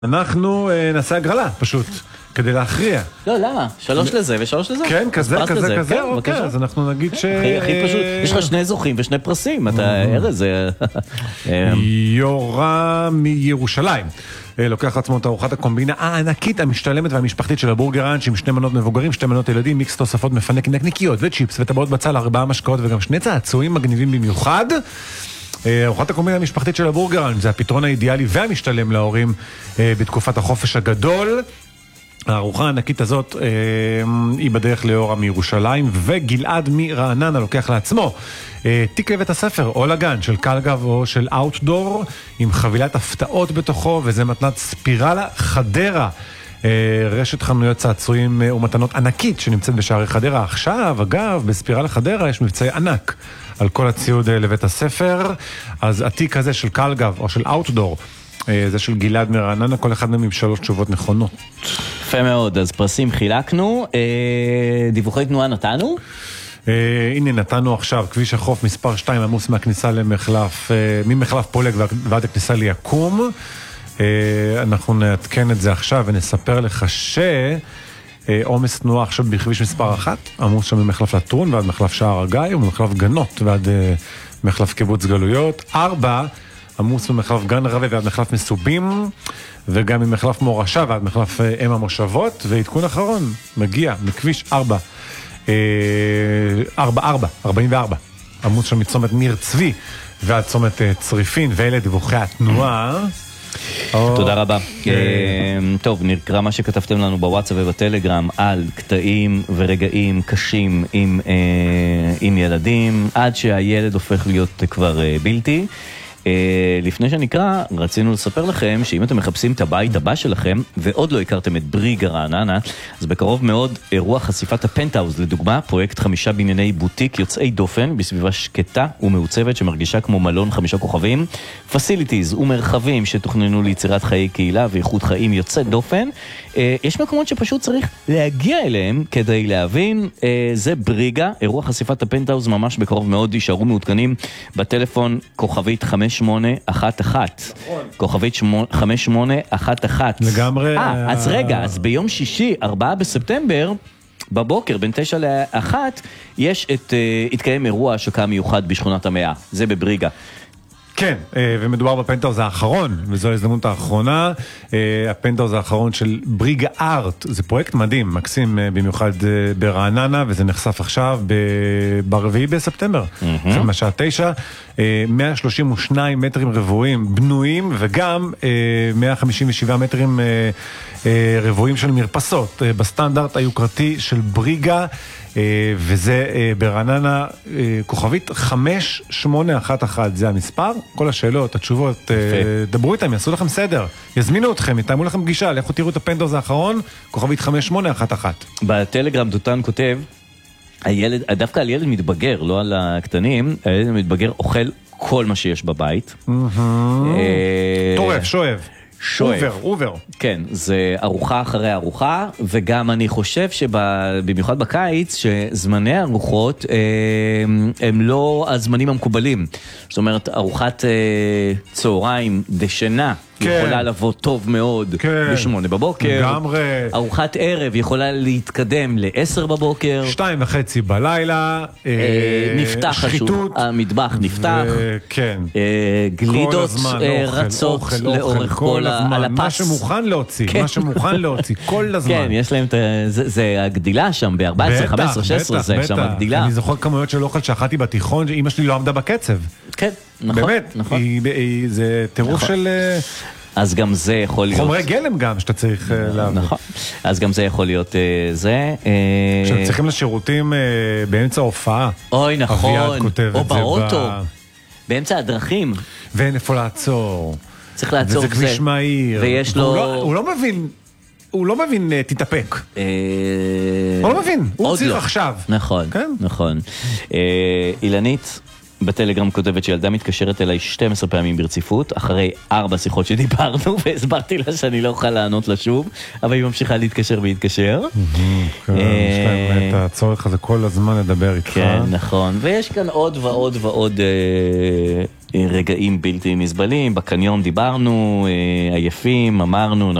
אנחנו נעשה הגרלה, פשוט, כדי להכריע. לא, למה? 3 לזה ו3 לזה. כן, כזה, אוקיי, אז אנחנו נגיד הכי פשוט, יש לך 2 זוכים ו2 פרסים, אתה ארז. יורם מירושלים. לוקח לעצמו את ארוחת הקומבינה הענקית, המשתלמת והמשפחתית של הבורגראנץ' עם 2 מנות מבוגרים, 2 מנות ילדים, מיקס תוספות מפנק נקניקיות וצ'יפס וטבעות בצל, 4 משקאות וגם 2 צעצועים מגניבים במיוחד. ארוחת הקומבינה המשפחתית של הבורגראנץ' זה הפתרון האידיאלי והמשתלם להורים בתקופת החופש הגדול. הארוחה הענקית הזאת היא בדרך לאורה מירושלים, וגלעד מרעננה לוקח לעצמו תיק לבית הספר או לגן של קלגב או של אאוטדור עם חבילת הפתעות בתוכו, וזה מתנת ספירלה חדרה, רשת חנויות צעצועים ומתנות ענקית שנמצאת בשערי חדרה. עכשיו, אגב, בספירלה חדרה יש מבצעי ענק על כל הציוד לבית הספר, אז התיק הזה של קלגב או של אאוטדור, זה של גלעד מרעננה, כל אחד מהם עם 3 תשובות נכונות. יפה מאוד, אז פרסים חילקנו, דיווחי תנועה נתנו? הנה נתנו עכשיו, כביש החוף מספר 2 עמוס מהכניסה למחלף, ממחלף פולג ועד הכניסה ליקום. אנחנו נעדכן את זה עכשיו ונספר לך עומס תנועה עכשיו בכביש מספר 1, עמוס שם ממחלף לטרון ועד מחלף שער הגיא, וממחלף גנות ועד מחלף קיבוץ גלויות. 4 עמוס ממחלף גן רבי ועד מחלף מסובים, וגם ממחלף מורשה ועד מחלף אם המושבות. ועדכון אחרון מגיע מכביש 44 עמוס שם מצומת ניר צבי ועד צומת צריפין. ואלה דיווחי התנועה. תודה רבה. טוב, נקרא מה שכתבתם לנו בוואטסאפ ובטלגרם על קטעים ורגעים קשים עם ילדים, עד שהילד הופך להיות כבר בלתי. לפני שנקרא, רצינו לספר לכם שאם אתם מחפשים את הבית הבא שלכם ועוד לא הכרתם את בריגה רעננה, אז בקרוב מאוד אירוע חשיפת הפנטהאוז, לדוגמה פרויקט 5 בנייני בוטיק יוצאי דופן בסביבה שקטה ומעוצבת שמרגישה כמו מלון 5 כוכבים, פסיליטיז ומרחבים שתוכננו ליצירת חיי קהילה ואיכות חיים יוצאת דופן. יש מקומות שפשוט צריך להגיע אליהם כדי להבין. זה בריגה, אירוע חשיפת הפנטהאוז ממש בקרוב מאוד, יישארו מעודכנים בטלפון כוכבית 5811, כוכבית 5811 לגמרי. אז רגע, אז ביום שישי 4 בספטמבר בבוקר בין 9 ל-1 יתקיים אירוע השקה מיוחד בשכונת המאה, זה בבריגה. כן, ומדובר בפנטהאוז האחרון, וזו ההזדמנות האחרונה, הפנטהאוז האחרון של בריגה ארט. זה פרויקט מדהים, מקסים במיוחד ברעננה, וזה נחשף עכשיו ב4 בספטמבר, עכשיו מהשעה 9, 132 מטרים רבועים בנויים, וגם 157 מטרים רבועים של מרפסות, בסטנדרט היוקרתי של בריגה, וזה ברעננה, כוכבית 5811, זה המספר. כל השאלות, התשובות, דברו איתם, יעשו לכם סדר, יזמינו אתכם, יתאמו לכם פגישה, לכו תראו את הפנטהאוז האחרון, כוכבית 5811. בטלגרם דותן כותב, דווקא על ילד מתבגר, לא על הקטנים, הילד מתבגר אוכל כל מה שיש בבית. טורף, שואב. אובר. כן, זה ארוחה אחרי ארוחה, וגם אני חושב שבמיוחד בקיץ, שזמני הארוחות הם לא הזמנים המקובלים. זאת אומרת, ארוחת צהריים דשנה יכולה לבוא טוב מאוד ב8 בבוקר. לגמרי. ארוחת ערב יכולה להתקדם ל10 בבוקר. 2:30 בלילה. נפתח שחיתות. המטבח נפתח. כן. גלידות רצות לאורך כל על הפס. מה שמוכן להוציא, כל הזמן. כן, יש להם זה הגדילה שם ב-14, 15, 16, זה שם הגדילה. אני זוכר כמויות של אוכל שאכלתי בתיכון, שאמא שלי לא עמדה בקצב. כן, נכון. באמת, זה טירוף של... אז גם זה יכול להיות... חומרי גלם גם שאתה צריך לעבוד. נכון. אז גם זה יכול להיות זה. שצריכים לשירותים באמצע ההופעה. אוי, נכון. אביעד כותב את זה. או באוטו. באמצע הדרכים. ואין איפה לעצור. צריך לעצור. וזה כביש מהיר. ויש לו... הוא לא מבין תתאפק. הוא לא מבין. הוא צריך עכשיו. נכון, נכון. אילנית בטלגרם כותבת שילדה מתקשרת אליי 12 פעמים ברציפות, אחרי 4 שיחות שדיברנו, והסברתי לה שאני לא אוכל לענות לה שוב, אבל היא ממשיכה להתקשר ולהתקשר. יש להם את הצורך הזה כל הזמן לדבר איתך. כן, נכון. ויש כאן עוד ועוד ועוד רגעים בלתי נסבלים, בקניון דיברנו, עייפים, אמרנו,